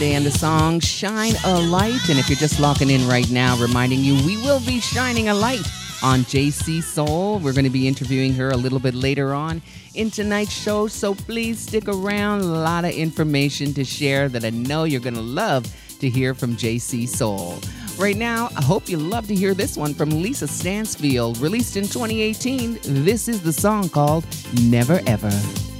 And the song Shine a Light. And if you're just locking in right now, reminding you we will be shining a light on JC Soul. We're going to be interviewing her a little bit later on in tonight's show, so please stick around. A lot of information to share that I know you're going to love to hear from JC Soul. Right now, I hope you love to hear this one from Lisa Stansfield, released in 2018. This is the song called Never Ever.